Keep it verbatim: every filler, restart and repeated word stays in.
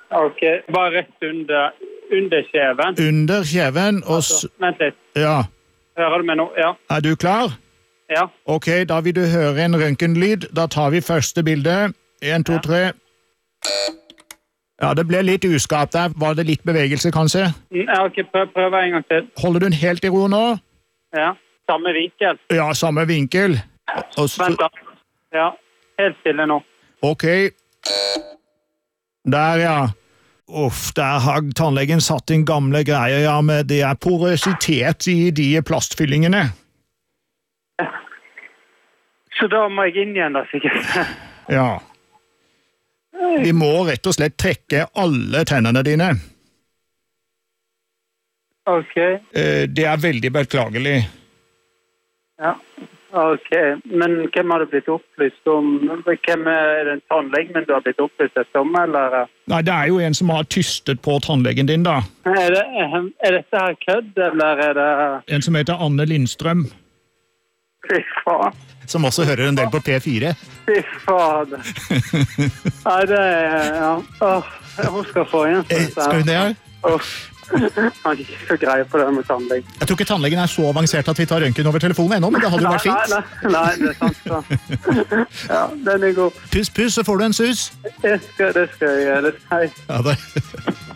Ok, bare rett under, under kjeven. Under kjeven, og... Altså, vent litt. Ja. Hører du meg nå? Ja. Er du klar? Ja. Ok, da vil du høre en røntgenlyd. Da tar vi første bilde. En, to, tre. Ja, det ble litt uskapt der. Var det litt bevegelse, kanskje? Ja, ok, prøv, prøv en gang til. Holder du den helt i ro nå? Ja, samme vinkel. Ja, samme vinkel. Og så... Vent da. Ja, helt stille nå. Ok. Der, ja. Uff, der har tannlegen satt inn gamle greier, ja, med det er porøsitet i de plastfyllingene. Så da må jeg inn igjen da, sikkert. Ja. Vi må rett og slett trekke alle tennene dine. Ok. Det er veldig beklagelig. Ja, ok. Men hvem har du blitt opplyst om? Hvem er det en tannlege, men du har blitt opplyst om, eller? Nei, det er jo en som har tystet på tannlegen din, da. Er, det, er dette her kødd, eller er det... En som heter Anne Lindstrøm. Fy faen. Som også hører en del på P fire. Fy faen. Nei, det er... Ja. Åh, hun skal få en. Eh, skal hun det, ja? Åh. Han er ikke så grei på det med tannlegen. Jeg tror ikke tannlegen er så avansert at vi tar røntgen over telefonen ennå, men det hadde jo vært fint. Nei, nei, nei, det er sant da. Ja, den er god. Puss, puss, så får du en sus. Det skal, det skal jeg gjøre. Hei. Ja, det.